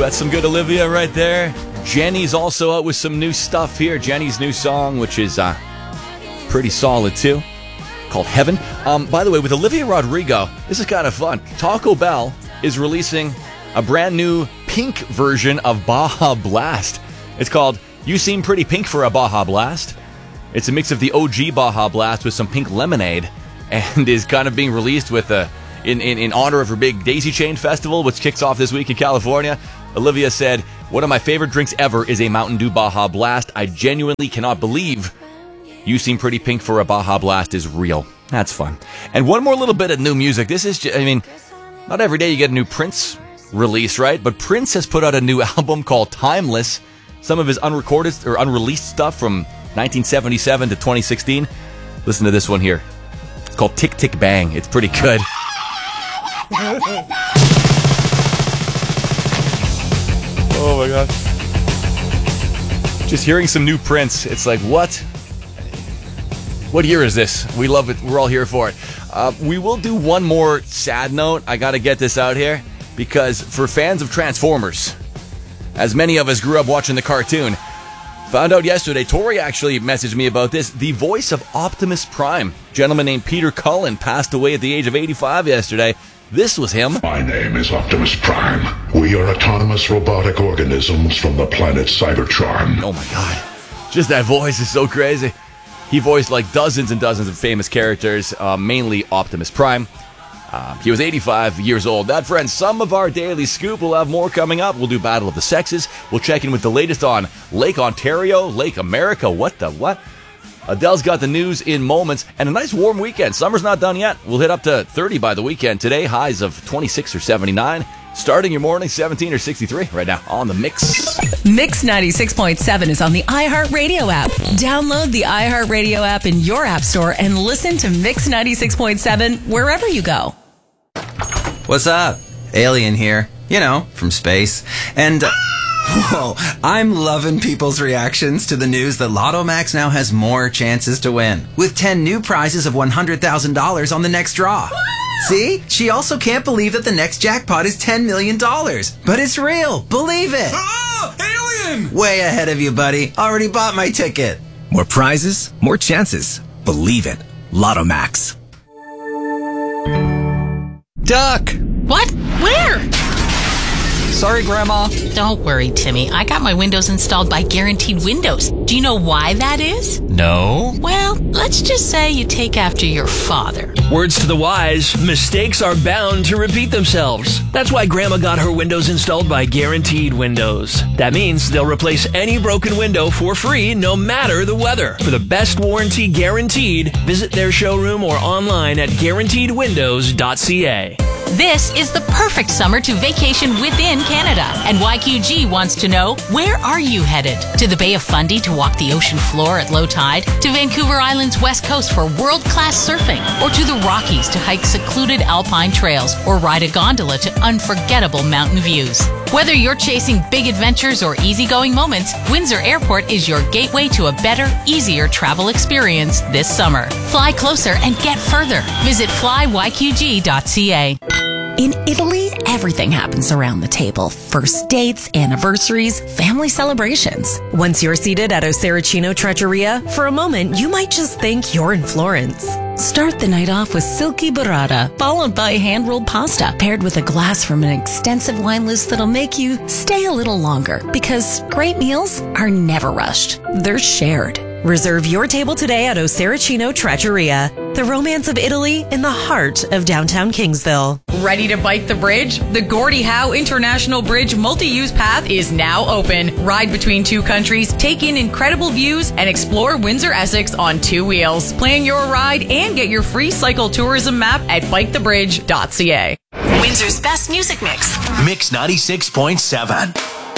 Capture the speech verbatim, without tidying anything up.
That's some good Olivia right there. Jenny's also out with some new stuff here. Jenny's new song, which is uh, pretty solid too, called Heaven. Um, by the way, with Olivia Rodrigo, this is kind of fun. Taco Bell is releasing a brand new pink version of Baja Blast. It's called You Seem Pretty Pink for a Baja Blast. It's a mix of the O G Baja Blast with some pink lemonade, and is kind of being released with a, in, in, in honor of her big Daisy Chain Festival, which kicks off this week in California. Olivia said, "One of my favorite drinks ever is a Mountain Dew Baja Blast. I genuinely cannot believe You Seem Pretty Pink for a Baja Blast is real." That's fun. And one more little bit of new music. This is, just, I mean, not every day you get a new Prince release, right? But Prince has put out a new album called Timeless. Some of his unrecorded or unreleased stuff from nineteen seventy-seven to twenty sixteen. Listen to this one here. It's called Tick Tick Bang. It's pretty good. Oh my God. Just hearing some new Prince, it's like, what? What year is this? We love it. We're all here for it. Uh, we will do one more sad note. I got to get this out here, because for fans of Transformers, as many of us grew up watching the cartoon, found out yesterday, Tori actually messaged me about this, the voice of Optimus Prime, a gentleman named Peter Cullen, passed away at the age of eighty-five yesterday. This was him. My name is Optimus Prime. We are autonomous robotic organisms from the planet Cybertron. Oh my God. Just that voice is so crazy. He voiced like dozens and dozens of famous characters, uh, mainly Optimus Prime. Uh, he was eighty-five years old. That, friends, some of our Daily Scoop. We'll have more coming up. We'll do Battle of the Sexes. We'll check in with the latest on Lake Ontario, Lake America. What the what? Adele's got the news in moments, and a nice warm weekend. Summer's not done yet. We'll hit up to thirty by the weekend today. Highs of twenty-six or seventy-nine. Starting your morning, seventeen or sixty-three right now on the Mix. Mix ninety-six point seven is on the iHeartRadio app. Download the iHeartRadio app in your app store and listen to Mix ninety-six point seven wherever you go. What's up? Alien here. You know, from space. And... Uh, Whoa, I'm loving people's reactions to the news that Lotto Max now has more chances to win, with ten new prizes of one hundred thousand dollars on the next draw. See? She also can't believe that the next jackpot is ten million dollars. But it's real. Believe it. Oh, alien! Way ahead of you, buddy. Already bought my ticket. More prizes, more chances. Believe it. Lotto Max. Duck! What? Where? Sorry, Grandma. Don't worry, Timmy. I got my windows installed by Guaranteed Windows. Do you know why that is? No. Well, let's just say you take after your father. Words to the wise, mistakes are bound to repeat themselves. That's why Grandma got her windows installed by Guaranteed Windows. That means they'll replace any broken window for free, no matter the weather. For the best warranty guaranteed, visit their showroom or online at guaranteed windows dot c a. This is the perfect summer to vacation within Canada. And Y Q G wants to know, where are you headed? To the Bay of Fundy to walk the ocean floor at low tide? To Vancouver Island's west coast for world-class surfing? Or to the Rockies to hike secluded alpine trails or ride a gondola to unforgettable mountain views? Whether you're chasing big adventures or easygoing moments, Windsor Airport is your gateway to a better, easier travel experience this summer. Fly closer and get further. Visit fly y q g dot c a. In Italy, everything happens around the table. First dates, anniversaries, family celebrations. Once you're seated at Osericino Trattoria, for a moment, you might just think you're in Florence. Start the night off with silky burrata, followed by hand-rolled pasta, paired with a glass from an extensive wine list that'll make you stay a little longer. Because great meals are never rushed. They're shared. Reserve your table today at Osericino Trattoria, the romance of Italy in the heart of downtown Kingsville. Ready to bike the bridge? The Gordie Howe International Bridge multi-use path is now open. Ride between two countries, take in incredible views, and explore Windsor-Essex on two wheels. Plan your ride and get your free cycle tourism map at bike the bridge dot c a. Windsor's best music mix. Mix ninety-six point seven.